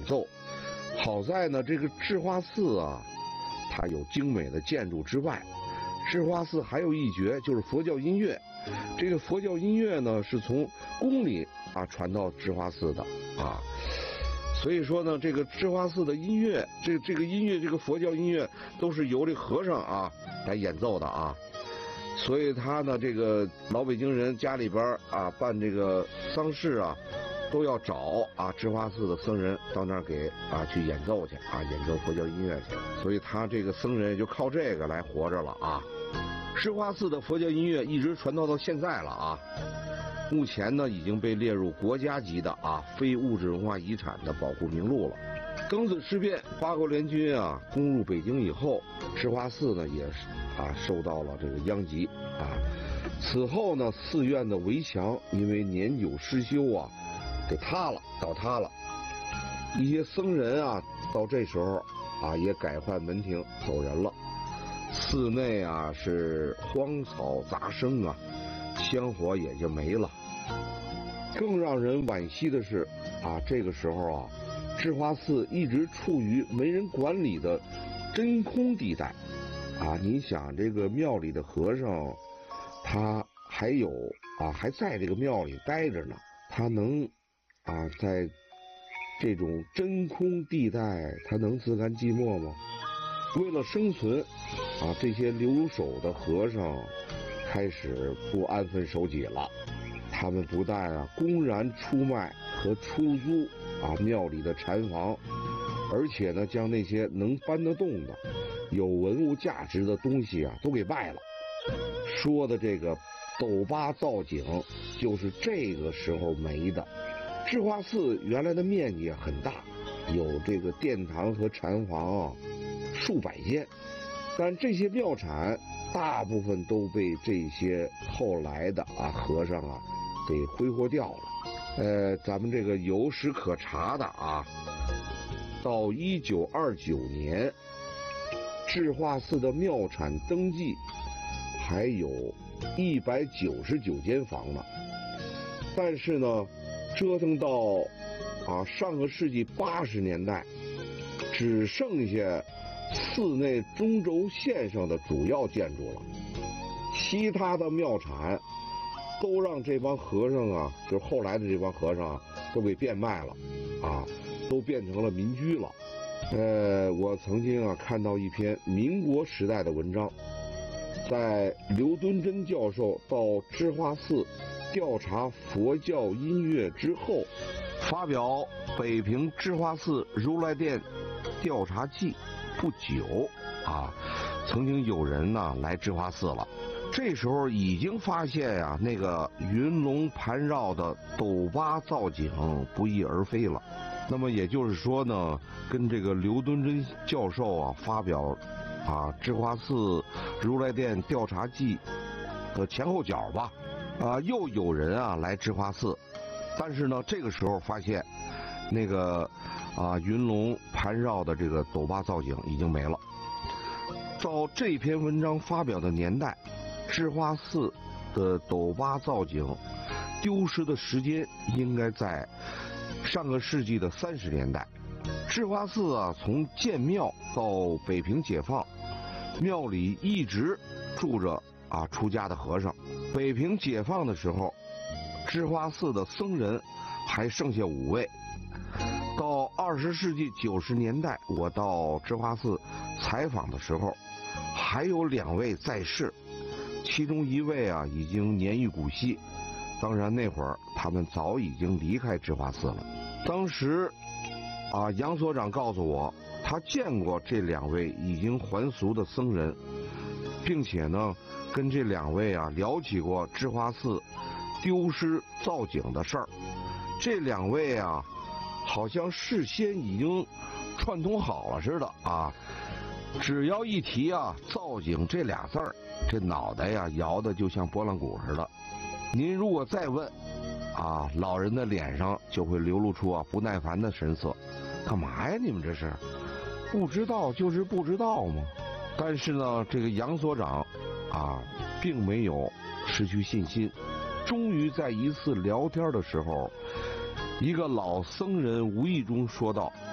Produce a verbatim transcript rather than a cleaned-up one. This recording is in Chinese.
奏。好在呢，这个智化寺啊，它有精美的建筑之外，智化寺还有一绝，就是佛教音乐。这个佛教音乐呢，是从宫里啊传到智化寺的啊。所以说呢，这个智化寺的音乐，这这个音乐，这个佛教音乐都是由这和尚啊来演奏的啊。所以他呢，这个老北京人家里边啊办这个丧事啊，都要找啊智化寺的僧人到那儿给啊去演奏去啊，演奏佛教音乐去。所以他这个僧人就靠这个来活着了啊。智化寺的佛教音乐一直传到到现在了啊。目前呢，已经被列入国家级的啊非物质文化遗产的保护名录了。庚子事变，八国联军啊攻入北京以后，智化寺呢也是啊受到了这个殃及啊。此后呢，寺院的围墙因为年久失修啊，给塌了，倒塌了。一些僧人啊，到这时候啊也改换门庭走人了。寺内啊是荒草杂生啊，香火也就没了。更让人惋惜的是啊，这个时候啊，智化寺一直处于没人管理的真空地带啊。你想，这个庙里的和尚，他还有啊还在这个庙里待着呢，他能啊在这种真空地带，他能自甘寂寞吗？为了生存啊，这些留守的和尚开始不安分守己了。他们不但啊公然出卖和出租啊庙里的禅房，而且呢将那些能搬得动的、有文物价值的东西啊都给卖了。说的这个斗八造景就是这个时候没的。智化寺原来的面积很大，有这个殿堂和禅房啊数百间，但这些庙产大部分都被这些后来的啊和尚啊给挥霍掉了。呃，咱们这个有史可查的啊，到一九二九年，智化寺的庙产登记还有一百九十九间房呢。但是呢，折腾到啊上个世纪八十年代，只剩下寺内中轴线上的主要建筑了，其他的庙产都让这帮和尚啊，就是后来的这帮和尚啊，都给变卖了，啊，都变成了民居了。呃，我曾经啊看到一篇民国时代的文章，在刘敦桢教授到智化寺调查佛教音乐之后，发表《北平智化寺如来殿调查记》不久啊，曾经有人呢来智化寺了。这时候已经发现呀、啊，那个云龙盘绕的斗八造景不翼而飞了。那么也就是说呢，跟这个刘敦桢教授啊发表啊智化寺如来殿调查记的前后脚吧，啊又有人啊来智化寺，但是呢这个时候发现那个啊云龙盘绕的这个斗八造景已经没了。到这篇文章发表的年代，智化寺的斗八造景丢失的时间应该在上个世纪的三十年代。智化寺啊，从建庙到北平解放，庙里一直住着啊出家的和尚。北平解放的时候，智化寺的僧人还剩下五位。到二十世纪九十年代，我到智化寺采访的时候，还有两位在世。其中一位啊已经年逾古稀，当然那会儿他们早已经离开智化寺了。当时啊杨所长告诉我，他见过这两位已经还俗的僧人，并且呢跟这两位啊聊起过智化寺丢失造景的事儿。这两位啊好像事先已经串通好了似的啊，只要一提啊造景这俩字儿，这脑袋呀摇的就像拨浪鼓似的。您如果再问啊，老人的脸上就会流露出啊不耐烦的神色。干嘛呀你们这是？不知道就是不知道吗？但是呢，这个杨所长啊并没有失去信心。终于在一次聊天的时候，一个老僧人无意中说道：